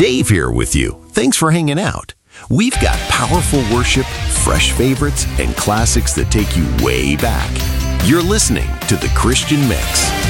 Dave here with you. Thanks for hanging out. We've got powerful worship, fresh favorites, and classics that take you way back. You're listening to The Christian Mix.